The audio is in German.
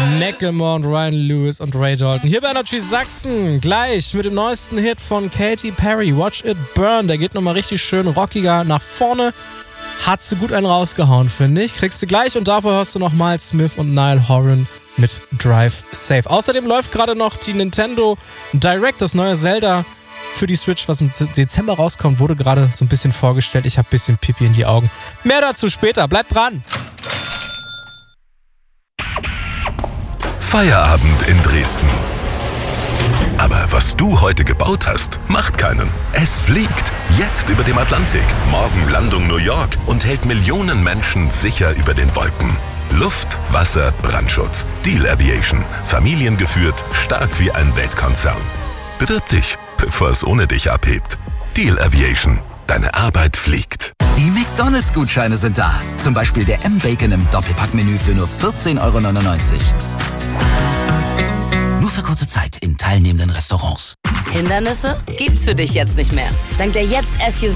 Macklemore und Ryan Lewis und Ray Dalton. Hier bei Energy Sachsen, gleich mit dem neuesten Hit von Katy Perry, Watch It Burn. Der geht nochmal richtig schön rockiger nach vorne. Hat sie gut einen rausgehauen, finde ich. Kriegst du gleich und davor hörst du nochmal Smith und Niall Horan mit Drive Safe. Außerdem läuft gerade noch die Nintendo Direct, das neue Zelda für die Switch, was im Dezember rauskommt, wurde gerade so ein bisschen vorgestellt. Ich habe ein bisschen Pipi in die Augen. Mehr dazu später. Bleibt dran. Feierabend in Dresden. Aber was du heute gebaut hast, macht keinen. Es fliegt. Jetzt über dem Atlantik. Morgen Landung New York und hält Millionen Menschen sicher über den Wolken. Luft, Wasser, Brandschutz. Deal Aviation. Familiengeführt, stark wie ein Weltkonzern. Bewirb dich, bevor es ohne dich abhebt. Deal Aviation. Deine Arbeit fliegt. Die McDonalds-Gutscheine sind da. Zum Beispiel der M-Bacon im Doppelpackmenü für nur 14,99 €. Nur für kurze Zeit in teilnehmenden Restaurants. Hindernisse gibt's für dich jetzt nicht mehr. Dank der Jetzt-SUV